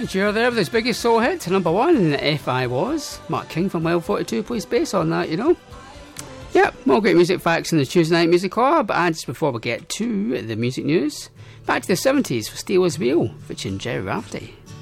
Sure, there was his biggest soul hit to number one, If I Was. Mark King from Well 42 plays bass on that, you know. Yep, more great music facts in the Tuesday Night Music Club. And just before we get to the music news, back to the 70s for Steelers Wheel, featuring Jerry Rafferty.